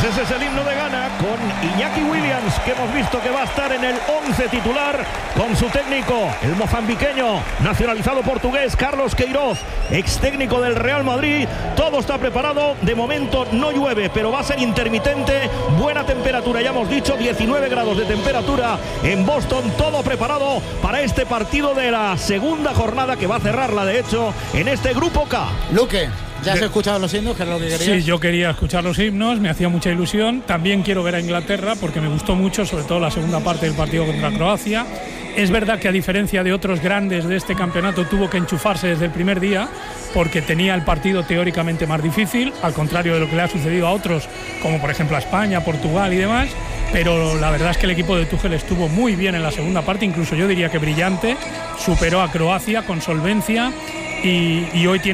ese es el himno de Ghana con Iñaki Williams, que hemos visto que va a estar en el 11 titular con su técnico, el mozambiqueño, nacionalizado portugués, Carlos Queiroz, ex técnico del Real Madrid. Todo está preparado, de momento no llueve, pero va a ser intermitente, buena temperatura, ya hemos dicho, 19 grados de temperatura en Boston, todo preparado para este partido de la segunda jornada que va a cerrarla, de hecho, en este grupo K. Luque, ¿ya has escuchado los himnos, que es lo que querías? Sí, yo quería escuchar los himnos, me hacía mucha ilusión. También quiero ver a Inglaterra porque me gustó mucho, sobre todo la segunda parte del partido contra Croacia. Es verdad que, a diferencia de otros grandes de este campeonato, tuvo que enchufarse desde el primer día porque tenía el partido teóricamente más difícil, al contrario de lo que le ha sucedido a otros, como por ejemplo a España, Portugal y demás. Pero la verdad es que el equipo de Tuchel estuvo muy bien en la segunda parte, incluso yo diría que brillante, superó a Croacia con solvencia y hoy tiene